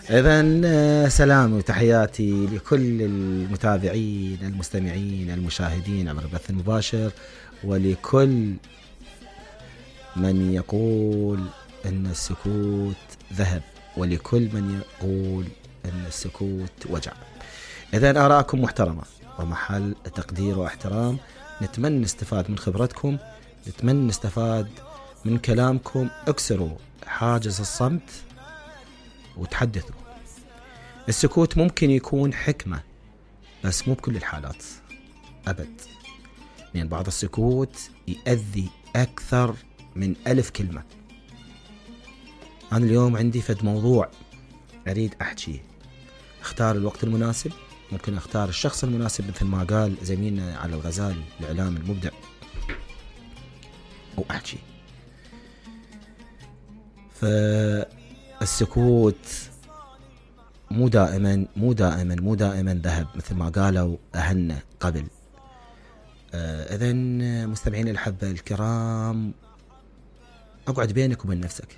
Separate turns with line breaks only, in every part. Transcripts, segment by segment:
إذن سلام وتحياتي لكل المتابعين المستمعين المشاهدين عبر البث المباشر، ولكل من يقول أن السكوت ذهب، ولكل من يقول أن السكوت وجع. إذن آراءكم محترمة ومحل تقدير واحترام. نتمنى نستفاد من خبرتكم، نتمنى نستفاد من كلامكم. اكسروا حاجز الصمت وتحدثوا. السكوت ممكن يكون حكمة بس مو بكل الحالات أبد، لأن بعض السكوت يؤذي أكثر من 1000 كلمة. أنا اليوم عندي فد موضوع أريد أحكيه، اختار الوقت المناسب، ممكن اختار الشخص المناسب مثل ما قال زميلنا علي الغزالي الإعلام المبدع، وأحكي. فالسكوت مو دائما ذهب مثل ما قالوا أهلنا قبل. إذن مستمعين الأحبة الكرام، أقعد بينك وبين نفسك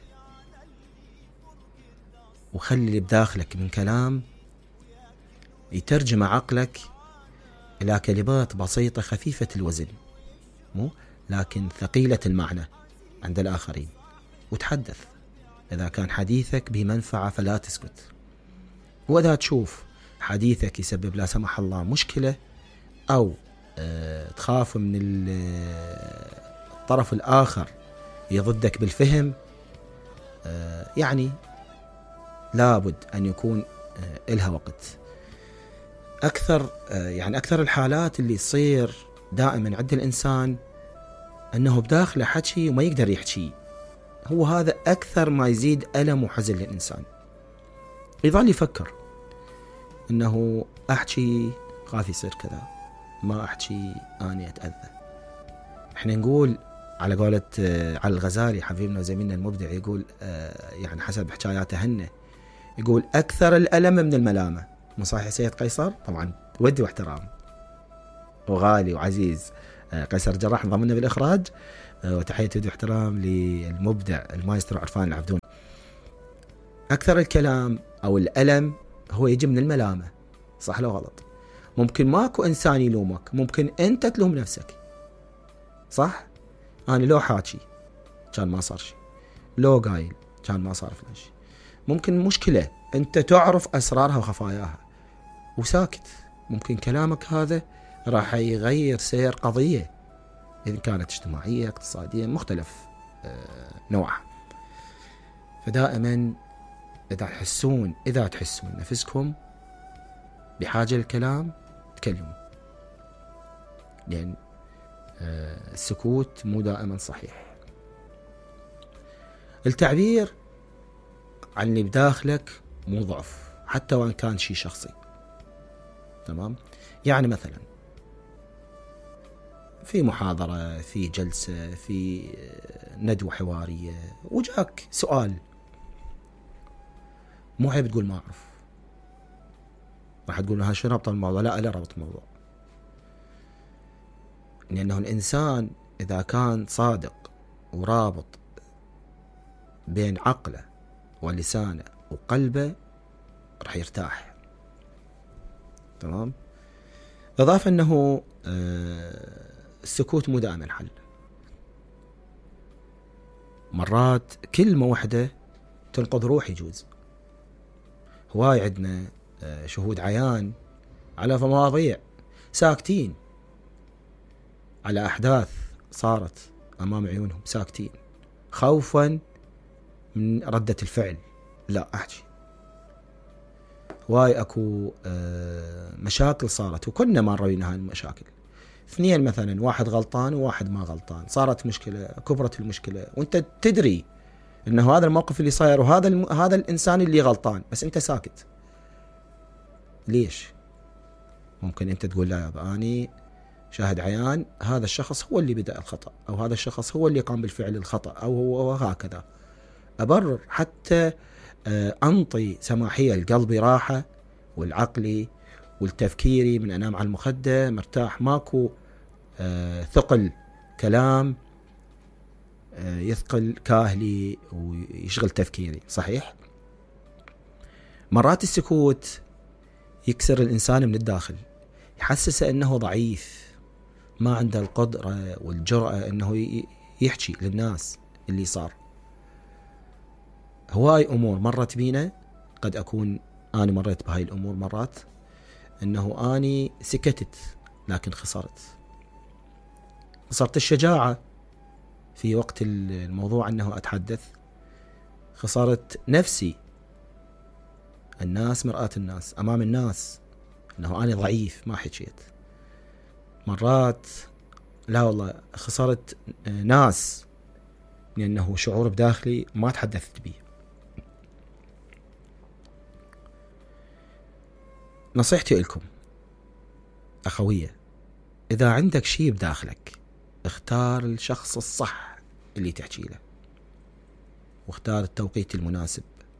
وخلي اللي بداخلك من كلام يترجم عقلك إلى كلمات بسيطة خفيفة الوزن، مو لكن ثقيلة المعنى عند الآخرين، وتحدث. إذا كان حديثك بمنفعة فلا تسكت، وإذا تشوف حديثك يسبب لا سمح الله مشكلة أو تخاف من الطرف الآخر يضدك بالفهم، يعني لابد أن يكون إلها وقت. أكثر الحالات اللي تصير دائما عند الإنسان أنه بداخله حكي وما يقدر يحكي، هو هذا أكثر ما يزيد ألم وحزن للإنسان. يظل يفكر أنه أحكي خاف يصير كذا، ما أحكي أنا أتأذى. إحنا نقول على قولة علي الغزالي حبيبنا وزميلنا المبدع، يقول يعني حسب حكاياته هنه، يقول أكثر الألم من الملامة. مو صحيح سيد قيصر؟ طبعا ودي واحترام وغالي وعزيز قيصر الجراح ضمننا بالإخراج، وتحية ودي واحترام للمبدع المايسترو عرفان العبدون. أكثر الكلام أو الألم هو يجي من الملامة، صح لو غلط؟ ممكن ماكو إنسان يلومك، ممكن أنت تلوم نفسك، صح؟ أنا لو حاكي كان ما صار شيء، لو قايل كان ما صار فلان شيء. ممكن مشكلة أنت تعرف أسرارها وخفاياها وساكت، ممكن كلامك هذا راح يغير سير قضية إذا كانت اجتماعية اقتصادية مختلف نوعها. فدائما إذا تحسون نفسكم بحاجة للكلام تكلموا، لأن السكوت مو دائما صحيح. التعبير عن اللي بداخلك مو ضعف، حتى وان كان شيء شخصي، تمام؟ يعني مثلا في محاضرة، في جلسة، في ندوة حوارية، وجاك سؤال، مو عيب تقول ما أعرف. راح تقول ها شو ربط الموضوع؟ لا ربط الموضوع، لأنه الإنسان إذا كان صادق ورابط بين عقله ولسانه وقلبه راح يرتاح، تمام؟ إضافة أنه السكوت مو دائما حل. مرات كلمة واحدة تنقذ روح يجوز. هواي عندنا شهود عيان على مواضيع ساكتين، على أحداث صارت أمام عيونهم ساكتين خوفا من ردة الفعل. لا أحكي. هواي أكو مشاكل صارت وكنا ما روينا هاي المشاكل، اثنين مثلا واحد غلطان وواحد ما غلطان، صارت مشكلة، كبرت المشكلة وانت تدري انه هذا الموقف اللي صاير وهذا الانسان اللي غلطان، بس انت ساكت. ليش؟ ممكن انت تقول لا يابا اني شاهد عيان، هذا الشخص هو اللي بدأ الخطأ، او هذا الشخص هو اللي قام بالفعل الخطأ، او هو هكذا. ابرر حتى انطي سماحية لقلبي راحة، والعقلي والتفكيري من انام على المخدة مرتاح، ماكو ثقل كلام يثقل كاهلي ويشغل تفكيري، صحيح؟ مرات السكوت يكسر الإنسان من الداخل، يحسسه أنه ضعيف، ما عنده القدرة والجرأة أنه يحكي للناس اللي صار. هواي أمور مرت بينا، قد أكون أنا مريت بهاي الأمور مرات، أنه أني سكتت لكن خسرت الشجاعة في وقت الموضوع أنه أتحدث، خسرت نفسي، الناس مرآة الناس، أمام الناس أنه أنا ضعيف ما حكيت. مرات لا والله خسرت ناس لأنه شعور بداخلي ما تحدثت به. نصيحتي لكم أخوية، إذا عندك شيء بداخلك اختار الشخص الصح اللي تحكي له، واختار التوقيت المناسب،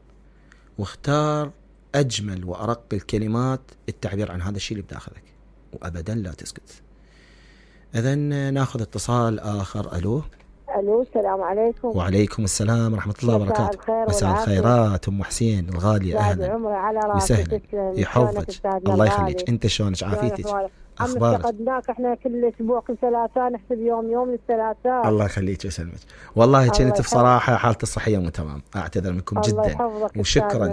واختار أجمل وأرق الكلمات التعبير عن هذا الشيء اللي بداخلك، وأبدا لا تسكت. إذن ناخذ اتصال آخر. ألو.
السلام عليكم.
وعليكم السلام ورحمة الله وبركاته. مساء الخيرات أم حسين الغالية، أهلا وسهلا، يحفظك الله يخليك. أنت شلونك؟ عافيتك؟ أخبارك؟
فقدناك احنا كل أسبوع كل ثلاثاء نحسب يوم الثلاثاء.
الله يخليك ويسلمك. والله كنت بصراحة حالتي الصحية مو تمام، أعتذر منكم جدا، وشكرا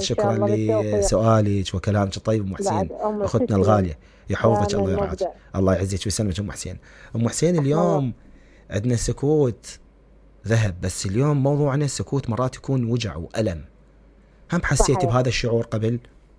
لسؤالك وكلامك الطيب. أم حسين أختنا الغالية، يحفظك الله يرعاك، الله يعزك ويسلمك. أم حسين اليوم عندنا سكوت ذهب، بس اليوم موضوعنا السكوت مرات يكون وجع وألم. هم حسيتي بهذا الشعور قبل؟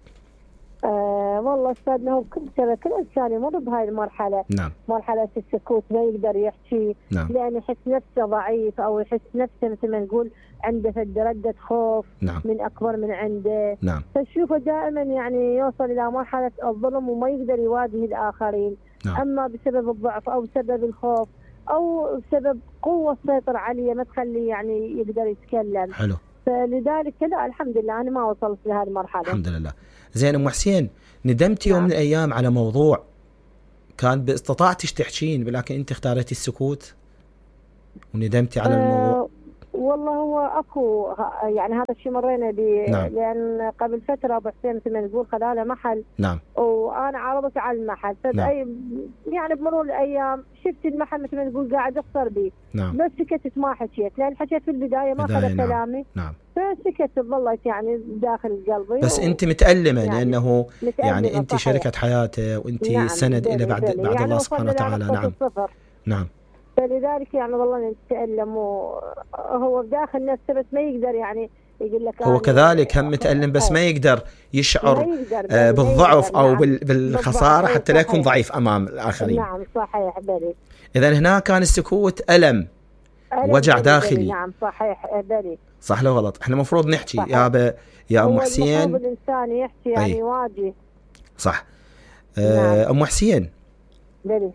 والله استاذنا، هو كل انسان يمر بهاي المرحله.
نعم.
مرحله السكوت، ما يقدر يحكي.
نعم.
لان يحس نفسه ضعيف، او يحس نفسه مثل ما نقول عنده ردة خوف.
نعم.
من اكبر من عنده.
نعم.
فشوفه دائما يعني يوصل الى مرحله الظلم وما يقدر يواجه الاخرين.
نعم.
اما بسبب الضعف او بسبب الخوف او بسبب قوه سيطر عليه ما تخليه يعني يقدر يتكلم.
حلو.
فلذلك لا، الحمد لله انا ما وصلت لهذه المرحله.
الحمد لله. زين ام حسين، ندمتي يوم من الايام على موضوع كان باستطاعتك تحكين لكن انت اختارتي السكوت وندمتي على الموضوع؟
والله هو اكو يعني هذا الشيء مرينا به.
نعم.
لان قبل فتره ابو حسين مثل ما نقول خلاله محل.
نعم.
وانا عرضت على المحل، فبأي يعني بمرور الايام شفت المحل مثل ما نقول قاعد يخسر بي.
نعم.
بس سكتت ما حكيت، لان حكيت في البدايه ما اخذ كلامي.
نعم.
فسكتت ظلت يعني داخل قلبي.
بس انت متألمه يعني لانه
يعني
انت شركه حياته وانت سند الى بعد يعني الله سبحانه وتعالى. نعم. نعم.
فلذلك يعني والله نتألم، وهو بداخل نفسه بس ما يقدر يعني يقول لك.
هو كذلك هم متألم بس ما يقدر يشعر بالضعف او بالخسارة حتى لا يكون ضعيف امام الاخرين.
نعم صحيح بلي.
اذا هنا كان السكوت ألم وجع داخلي.
نعم صحيح بلي.
صح لو غلط؟ احنا المفروض نحكي يا ام حسين.
المفروض الانسان يحكي يعني يواجه.
صح. ام حسين
بلي.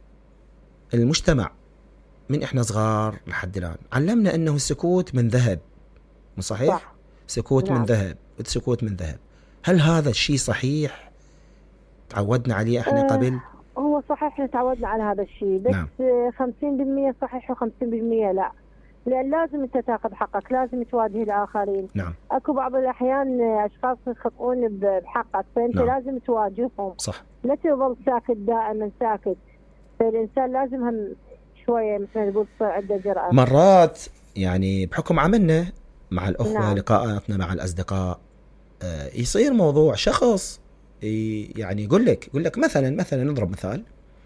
المجتمع من احنا صغار لحد الان علمنا انه السكوت من ذهب، مو صحيح؟
صح.
سكوت من ذهب، السكوت من ذهب. هل هذا الشيء صحيح؟ تعودنا عليه احنا قبل؟
هو صحيح احنا تعودنا على هذا الشيء، بس
نعم.
50% صحيح و50% لا. لأن لازم انت تاخذ حقك، لازم تواجه الآخرين.
نعم.
اكو بعض الأحيان أشخاص يخطئون بحقك، فأنت
نعم.
لازم تواجههم.
صح.
لا تظل ساكت دائما ساكت. فالإنسان لازم هم شوية مثل ما نقول عنده جرأة.
مرات يعني بحكم عملنا مع الأخوة،
نعم.
لقاءاتنا مع الأصدقاء، يصير موضوع شخص يعني يقول لك مثلا نضرب مثال،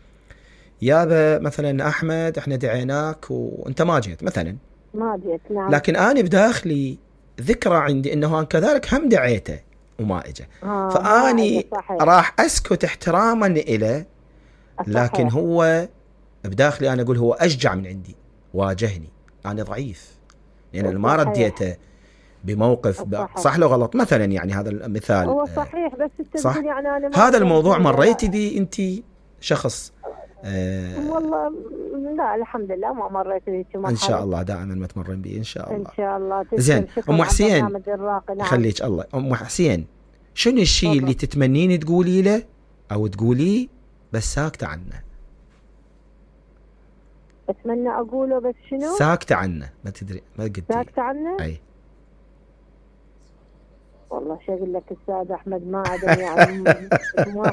يابا مثلا أحمد احنا دعيناك وانت ما جيت مثلا.
ما جيت. نعم.
لكن أنا بداخلي ذكرى عندي انه أنا كذلك هم دعيته وما اجى. فاني راح اسكت احتراما له، لكن هو بداخلي انا اقول هو اشجع من عندي، واجهني، انا ضعيف لان يعني ما رديته بموقف صح لو غلط مثلا. يعني هذا المثال
هو صحيح، بس
صح.
يعني أنا
هذا الموضوع مريتي به انت شخص؟
والله لا الحمد لله ما مريت به.
ان شاء الله دائما ما تمرين به ان شاء الله.
ان شاء الله.
زين ام حسين،
نعم.
خليك الله. ام حسين، شنو الشيء اللي تتمنين تقولي له او تقوليه بس ساكتة عنه؟
اتمنى اقوله بس شنو؟
ساكتة عنه، ما تدري، ما قلتي.
ساكتة عنه؟
اي.
والله شو اقول لك استاذ احمد، ما عدم يعني ما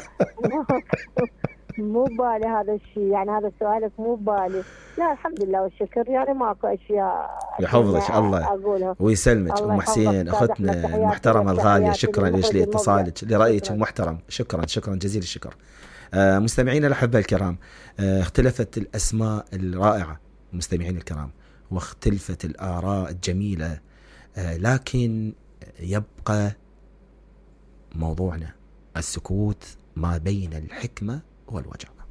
مو بالي هذا الشيء، يعني هذا سؤالك مو بالي. لا الحمد لله والشكر، يعني ماكو اشياء
يحفظك الله
اقولها.
ويسلمك.
الله
ام
يحفظك
حسين
استاذ احمد،
اختنا
تحياتي
المحترمه
لك،
الغاليه،
تحياتي
شكرا لك
للمخرج المبدع.
لاتصالك لرايك
شكرا.
المحترم. شكرا جزيل الشكر. مستمعينا الاحباء الكرام، اختلفت الاسماء الرائعه مستمعين الكرام، واختلفت الاراء الجميله، لكن يبقى موضوعنا السكوت ما بين الحكمه والوجع.